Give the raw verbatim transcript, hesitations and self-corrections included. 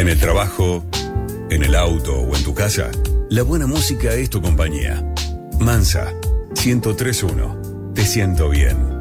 En el trabajo, en el auto o en tu casa, la buena música es tu compañía. Mansa, ciento tres punto uno. Te siento bien.